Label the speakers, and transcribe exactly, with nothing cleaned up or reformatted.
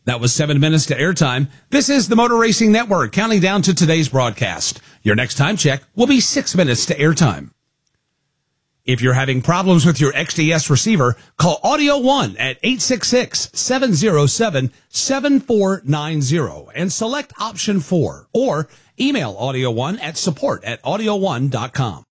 Speaker 1: That was seven minutes to airtime. This is the Motor Racing Network, counting down to today's broadcast. Your next time check will be six minutes to airtime. If you're having problems with your X D S receiver, call Audio One at eight six six, seven zero seven, seven four nine zero and select option four, or email Audio One at support at audio one dot com.